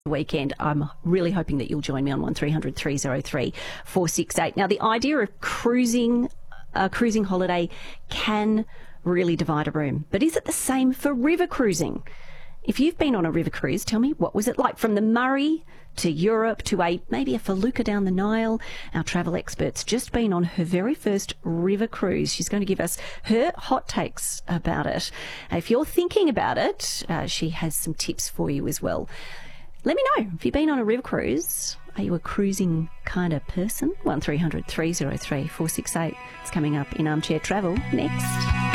weekend. I'm really hoping that you'll join me on 1300 303 468. Now, the idea of cruising, a cruising holiday can really divide a room. But is it the same for river cruising? If you've been on a river cruise, tell me, what was it like from the Murray to Europe to maybe a felucca down the Nile? Our travel expert's just been on her very first river cruise. She's going to give us her hot takes about it. If you're thinking about it, she has some tips for you as well. Let me know if you've been on a river cruise. Are you a cruising kind of person? 1300 303 468. It's coming up in Armchair Travel next.